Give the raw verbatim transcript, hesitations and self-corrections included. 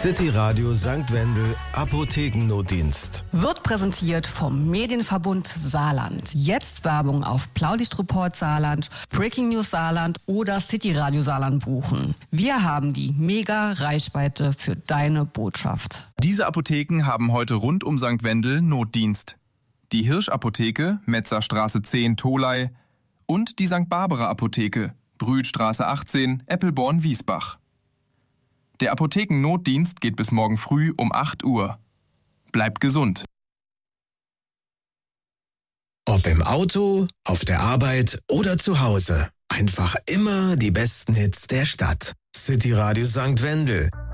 City Radio Sankt Wendel Apothekennotdienst. Wird präsentiert vom Medienverbund Saarland. Jetzt Werbung auf Blaulichtreport Saarland, Breaking News Saarland oder City Radio Saarland buchen. Wir haben die Mega-Reichweite für deine Botschaft. Diese Apotheken haben heute rund um Sankt Wendel Notdienst. Die Hirsch-Apotheke, Metzerstraße zehn, Tholey und die Sankt Barbara Apotheke, Brühlstraße achtzehn, Eppelborn-Wiesbach. Der Apothekennotdienst geht bis morgen früh um acht Uhr. Bleibt gesund. Ob im Auto, auf der Arbeit oder zu Hause. Einfach immer die besten Hits der Stadt. City Radio Sankt Wendel.